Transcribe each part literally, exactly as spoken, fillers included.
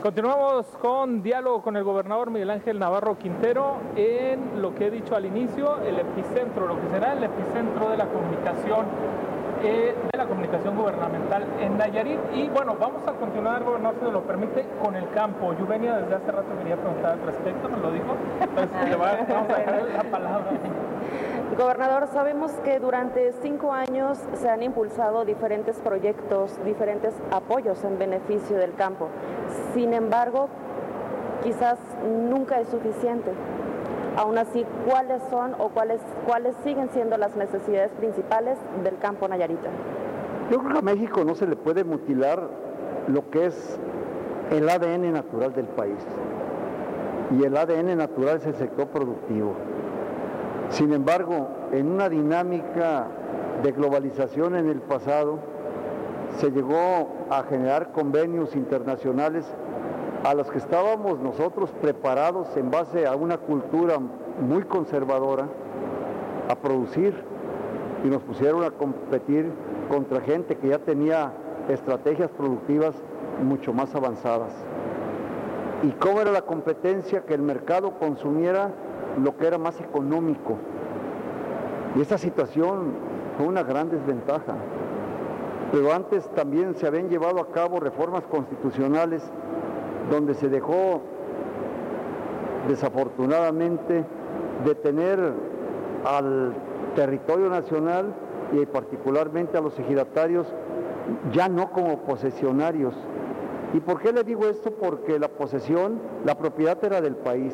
Continuamos con diálogo con el gobernador Miguel Ángel Navarro Quintero en lo que he dicho al inicio, el epicentro, lo que será el epicentro de la comunicación, eh, de la comunicación gubernamental en Nayarit. Y bueno, vamos a continuar, gobernador, si me lo permite, con el campo. Yo venía desde hace rato, quería preguntar al respecto, me lo dijo, entonces le va, vamos a dejar la palabra. Gobernador, sabemos que durante cinco años se han impulsado diferentes proyectos, diferentes apoyos en beneficio del campo. Sin embargo, quizás nunca es suficiente. Aún así, ¿cuáles son o cuáles, cuáles siguen siendo las necesidades principales del campo nayarita? Yo creo que a México no se le puede mutilar lo que es el A D N natural del país. Y el A D N natural es el sector productivo. Sin embargo, en una dinámica de globalización en el pasado, se llegó a generar convenios internacionales a los que estábamos nosotros preparados en base a una cultura muy conservadora a producir, y nos pusieron a competir contra gente que ya tenía estrategias productivas mucho más avanzadas. ¿Y cómo era la competencia? Que el mercado consumiera lo que era más económico. Y esta situación fue una gran desventaja. Pero antes también se habían llevado a cabo reformas constitucionales donde se dejó, desafortunadamente, de tener al territorio nacional y particularmente a los ejidatarios ya no como posesionarios. ¿Y por qué le digo esto? Porque la posesión, la propiedad era del país.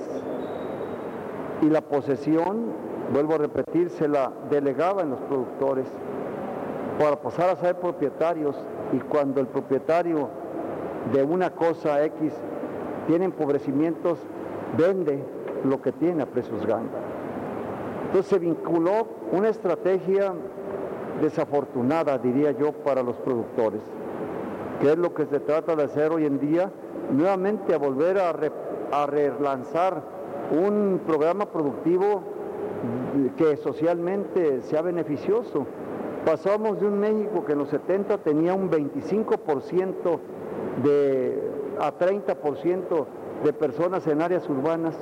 Y la posesión, vuelvo a repetir, se la delegaba en los productores para pasar a ser propietarios, y cuando el propietario de una cosa X tiene empobrecimientos, vende lo que tiene a precios ganga. Entonces se vinculó una estrategia desafortunada, diría yo, para los productores, que es lo que se trata de hacer hoy en día, nuevamente a volver a, re, a relanzar un programa productivo que socialmente sea beneficioso. Pasamos de un México que en los setenta tenía un veinticinco por ciento de, a treinta por ciento de personas en áreas urbanas,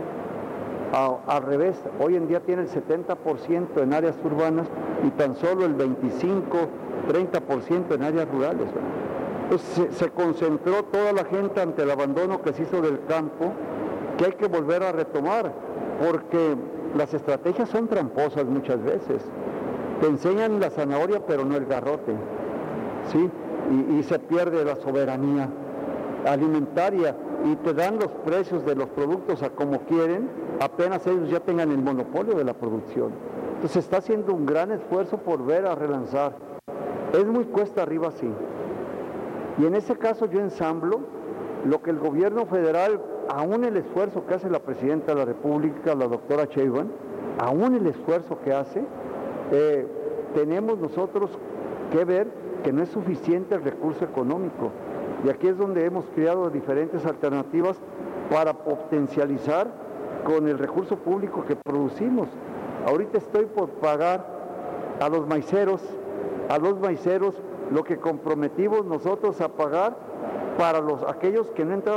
a, al revés, hoy en día tiene el setenta por ciento en áreas urbanas y tan solo el veinticinco, treinta por ciento en áreas rurales. Entonces se, se concentró toda la gente ante el abandono que se hizo del campo, que hay que volver a retomar, porque las estrategias son tramposas muchas veces. Te enseñan la zanahoria pero no el garrote, ¿sí? Y, y se pierde la soberanía alimentaria y te dan los precios de los productos a como quieren, apenas ellos ya tengan el monopolio de la producción. Entonces se está haciendo un gran esfuerzo por volver a relanzar. Es muy cuesta arriba, sí. Y en ese caso yo ensamblo lo que el gobierno federal, aún el esfuerzo que hace la presidenta de la República, la doctora Sheinbaum, aún el esfuerzo que hace, eh, tenemos nosotros que ver que no es suficiente el recurso económico. Y aquí es donde hemos creado diferentes alternativas para potencializar con el recurso público que producimos. Ahorita estoy por pagar a los maiceros, a los maiceros lo que comprometimos nosotros a pagar para los, aquellos que no entraron